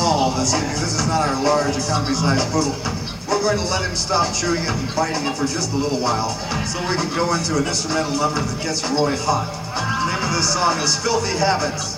small this evening. This is not our large economy-sized poodle. We're going to let him stop chewing it and biting it for just a little while so we can go into an instrumental number that gets Roy hot. The name of this song is Filthy Habits.